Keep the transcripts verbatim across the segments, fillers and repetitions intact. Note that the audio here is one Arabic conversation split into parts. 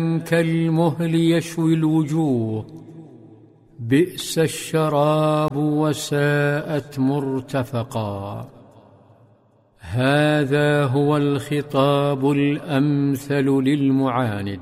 كالمهل يشوي الوجوه، بئس الشراب وساءت مرتفقا. هذا هو الخطاب الأمثل للمعاند.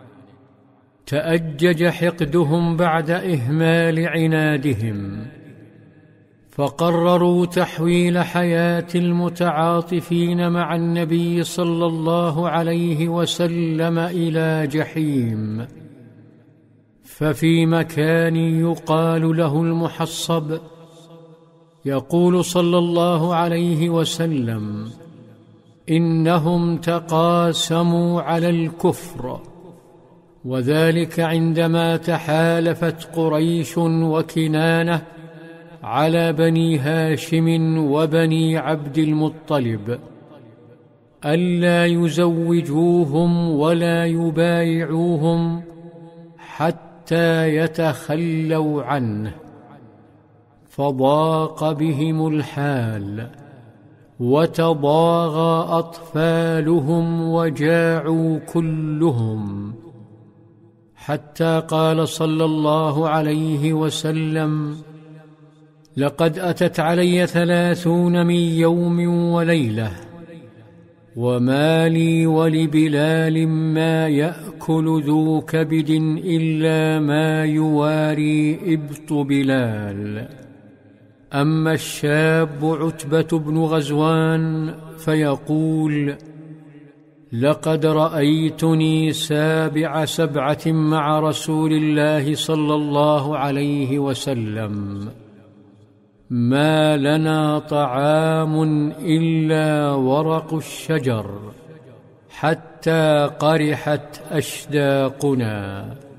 تأجج حقدهم بعد إهمال عنادهم، فقرروا تحويل حياة المتعاطفين مع النبي صلى الله عليه وسلم إلى جحيم. ففي مكان يقال له المحصب يقول صلى الله عليه وسلم: إنهم تقاسموا على الكفر، وذلك عندما تحالفت قريش وكنانة على بني هاشم وبني عبد المطلب ألا يزوجوهم ولا يبايعوهم حتى يتخلوا عنه، فضاق بهم الحال وتضاغى أطفالهم وجاعوا كلهم، حتى قال صلى الله عليه وسلم: لقد أتت علي ثلاثون من يوم وليلة، وما لي ولبلال ما يأكل ذو كبد إلا ما يواري إبط بلال. أما الشاب عتبة بن غزوان فيقول: لقد رأيتني سابع سبعة مع رسول الله صلى الله عليه وسلم، ما لنا طعام إلا ورق الشجر حتى قرحت أشداقنا.